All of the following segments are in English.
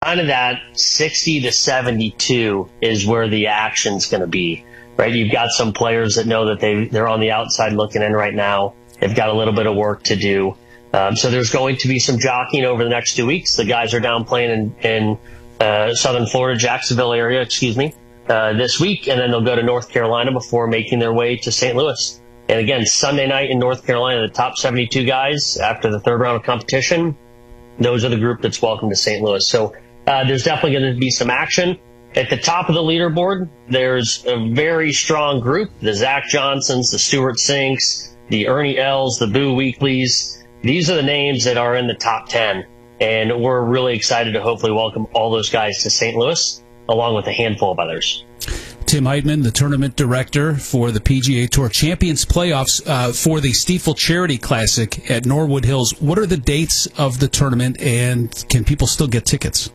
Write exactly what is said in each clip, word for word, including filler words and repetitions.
kind of that sixty to seventy-two is where the action's going to be, right? You've got some players that know that they, they're on the outside looking in right now. They've got a little bit of work to do. Um, so there's going to be some jockeying over the next two weeks. The guys are down playing in, in uh, Southern Florida, Jacksonville area, excuse me, uh, this week, and then they'll go to North Carolina before making their way to Saint Louis. And again, Sunday night in North Carolina, the top seventy-two guys after the third round of competition, those are the group that's welcome to Saint Louis. So uh, there's definitely going to be some action. At the top of the leaderboard, there's a very strong group, the Zach Johnsons, the Stuart Sinks, the Ernie Els, the Boo Weekleys. These are the names that are in the top ten, and we're really excited to hopefully welcome all those guys to Saint Louis, along with a handful of others. Tim Heitman, the tournament director for the P G A Tour Champions Playoffs uh, for the Stifel Charity Classic at Norwood Hills. What are the dates of the tournament, and can people still get tickets?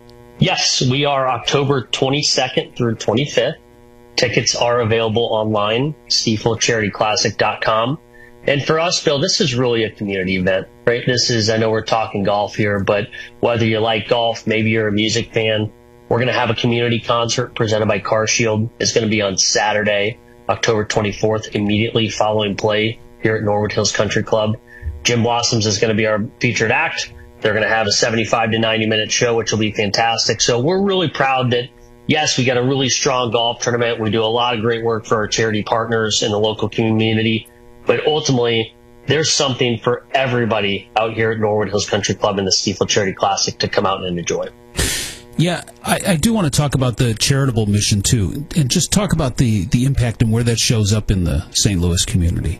Yes, we are October twenty-second through twenty-fifth. Tickets are available online, stifel charity classic dot com. And for us, Bill, this is really a community event, right? This is, I know we're talking golf here, but whether you like golf, maybe you're a music fan, we're going to have a community concert presented by CarShield. It's going to be on Saturday, October twenty-fourth, immediately following play here at Norwood Hills Country Club. Jim Blossoms is going to be our featured act. They're going to have a seventy-five to ninety minute show, which will be fantastic. So we're really proud that, yes, we got a really strong golf tournament. We do a lot of great work for our charity partners in the local community. But ultimately, there's something for everybody out here at Norwood Hills Country Club and the Stifel Charity Classic to come out and enjoy. Yeah, I, I do want to talk about the charitable mission, too, and just talk about the, the impact and where that shows up in the Saint Louis community.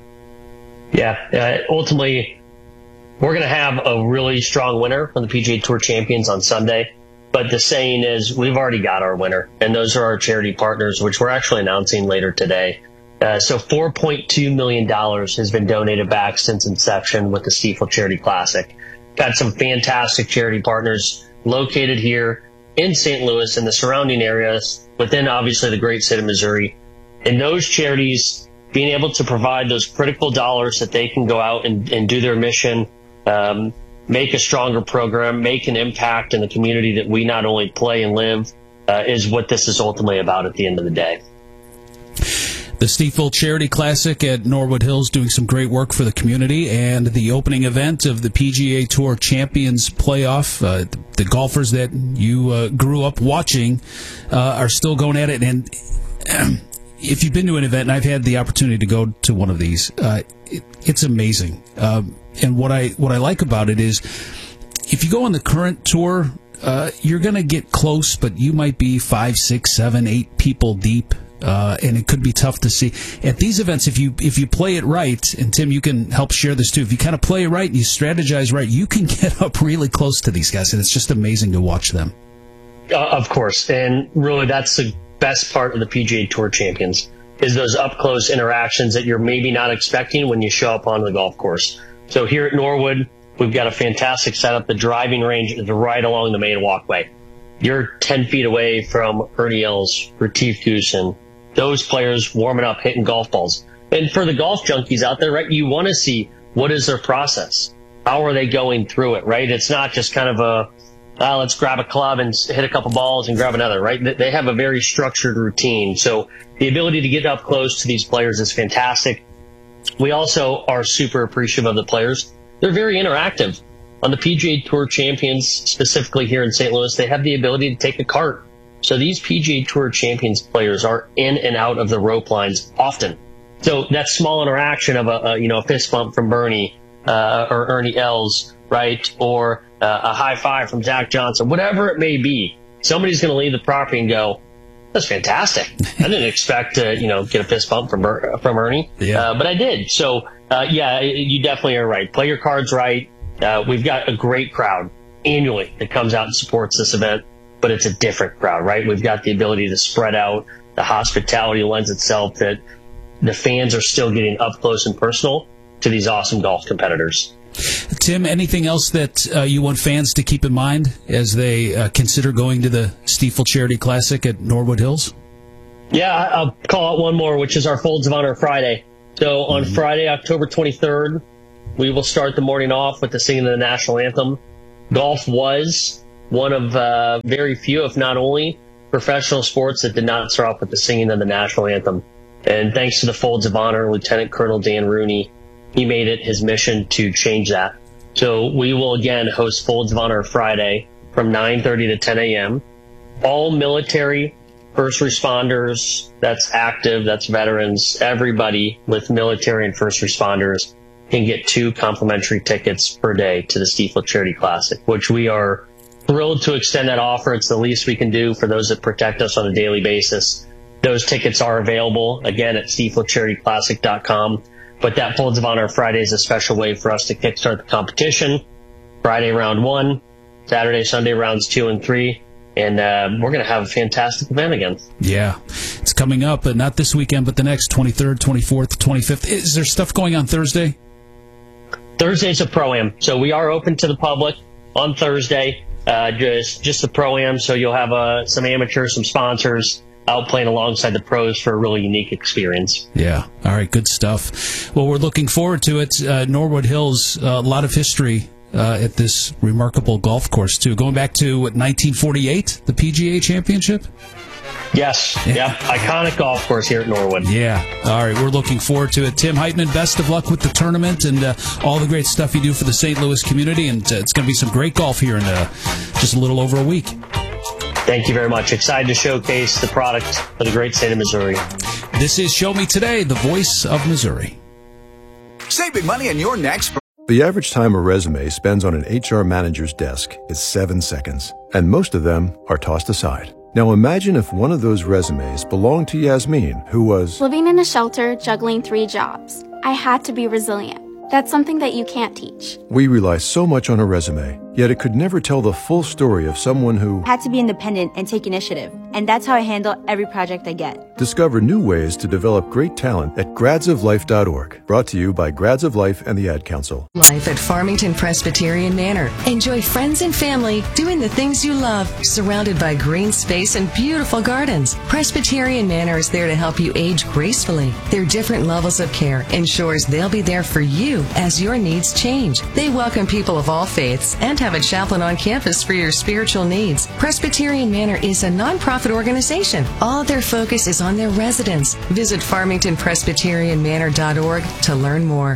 Yeah, uh, ultimately, we're going to have a really strong winner from the P G A Tour Champions on Sunday. But the saying is, we've already got our winner, and those are our charity partners, which we're actually announcing later today. Uh, so four point two million dollars has been donated back since inception with the Stifel Charity Classic. Got some fantastic charity partners located here in Saint Louis and the surrounding areas within, obviously, the great state of Missouri. And those charities being able to provide those critical dollars that they can go out and, and do their mission, um, make a stronger program, make an impact in the community that we not only play and live, uh, is what this is ultimately about at the end of the day. The Stifel Charity Classic at Norwood Hills doing some great work for the community, and the opening event of the P G A Tour Champions Playoff. Uh, the, the golfers that you uh, grew up watching uh, are still going at it. And um, if you've been to an event, and I've had the opportunity to go to one of these, uh, it, it's amazing. Uh, and what I what I like about it is, if you go on the current tour, uh, you're going to get close, but you might be five, six, seven, eight people deep. Uh, and it could be tough to see. At these events, if you if you play it right, and Tim, you can help share this too, if you kind of play it right and you strategize right, you can get up really close to these guys, and it's just amazing to watch them. Uh, of course, and really that's the best part of the P G A Tour Champions, is those up-close interactions that you're maybe not expecting when you show up on the golf course. So here at Norwood, we've got a fantastic setup. The driving range is right along the main walkway. You're ten feet away from Ernie Els, Retief Goosen, those players warming up, hitting golf balls. And for the golf junkies out there, right, you want to see what is their process. How are they going through it, right? It's not just kind of a, uh, let's grab a club and hit a couple balls and grab another, right? They have a very structured routine. So the ability to get up close to these players is fantastic. We also are super appreciative of the players. They're very interactive. On the P G A Tour Champions, specifically here in Saint Louis, they have the ability to take a cart. So these P G A Tour Champions players are in and out of the rope lines often. So that small interaction of a, a you know a fist bump from Bernie uh, or Ernie Els, right, or uh, a high five from Zach Johnson, whatever it may be, somebody's going to leave the property and go, "That's fantastic! I didn't expect to you know get a fist bump from Ber- from Ernie, yeah. uh, but I did." So uh, yeah, you definitely are right. Play your cards right. Uh, we've got a great crowd annually that comes out and supports this event. But it's a different crowd, right? We've got the ability to spread out. The hospitality lends itself that the fans are still getting up close and personal to these awesome golf competitors. Tim, anything else that uh, you want fans to keep in mind as they uh, consider going to the Stifel Charity Classic at Norwood Hills? Yeah, I'll call out one more, which is our Folds of Honor Friday. So on mm-hmm. Friday, October twenty-third, we will start the morning off with the singing of the national anthem. Golf was one of uh, very few, if not only, professional sports that did not start off with the singing of the national anthem. And thanks to the Folds of Honor, Lieutenant Colonel Dan Rooney, he made it his mission to change that. So we will again host Folds of Honor Friday from nine thirty to ten a.m. All military, first responders, that's active, that's veterans, everybody with military and first responders can get two complimentary tickets per day to the Stiefel Charity Classic, which we are thrilled to extend that offer. It's the least we can do for those that protect us on a daily basis. Those tickets are available, again, at stiefel charity classic dot com. But that Folds of Honor Friday is a special way for us to kickstart the competition. Friday, round one. Saturday, Sunday, rounds two and three. And uh, we're going to have a fantastic event again. Yeah, it's coming up, but not this weekend, but the next twenty-third, twenty-fourth, twenty-fifth. Is there stuff going on Thursday? Thursday's a Pro-Am. So we are open to the public on Thursday, uh, just just the Pro-Am. So you'll have uh, some amateurs, some sponsors out playing alongside the pros for a really unique experience. Yeah. All right. Good stuff. Well, we're looking forward to it. Uh, Norwood Hills, uh, a lot of history uh, at this remarkable golf course, too. Going back to what, nineteen forty-eight, the P G A Championship? Yes. Yeah. Yep. Iconic golf course here at Norwood. Yeah. All right. We're looking forward to it. Tim Heitman, best of luck with the tournament and uh, all the great stuff you do for the Saint Louis community. And uh, it's going to be some great golf here in uh, just a little over a week. Thank you very much. Excited to showcase the product for the great state of Missouri. This is Show Me Today, the voice of Missouri. Saving money on your next. The average time a resume spends on an H R manager's desk is seven seconds, and most of them are tossed aside. Now imagine if one of those resumes belonged to Yasmin, who was living in a shelter, juggling three jobs. I had to be resilient. That's something that you can't teach. We rely so much on a resume, yet it could never tell the full story of someone who had to be independent and take initiative. And that's how I handle every project I get. Discover new ways to develop great talent at grads of life dot org. Brought to you by Grads of Life and the Ad Council. Life at Farmington Presbyterian Manor. Enjoy friends and family doing the things you love, surrounded by green space and beautiful gardens. Presbyterian Manor is there to help you age gracefully. Their different levels of care ensures they'll be there for you as your needs change. They welcome people of all faiths and have a chaplain on campus for your spiritual needs. Presbyterian Manor is a nonprofit organization. All their focus is on their residents. Visit farmington presbyterian manor dot org to learn more.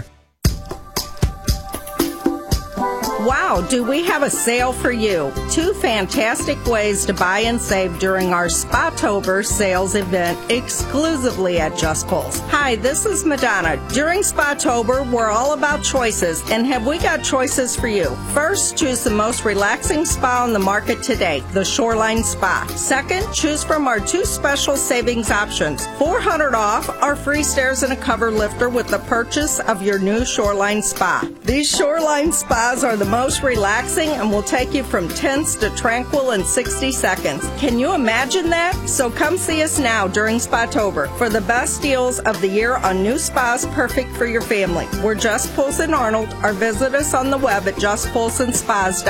Wow, do we have a sale for you? Two fantastic ways to buy and save during our Spatober sales event exclusively at Just Pulse. Hi, this is Madonna. During Spatober, we're all about choices, and have we got choices for you? First, choose the most relaxing spa on the market today, the Shoreline Spa. Second, choose from our two special savings options. four hundred dollars off our free stairs and a cover lifter with the purchase of your new Shoreline Spa. These Shoreline Spas are the most relaxing and will take you from tense to tranquil in sixty seconds. Can you imagine that? So come see us now during Spatober for the best deals of the year on new spas perfect for your family. We're Just Pulse in Arnold, or visit us on the web at just pulse and spas dot com.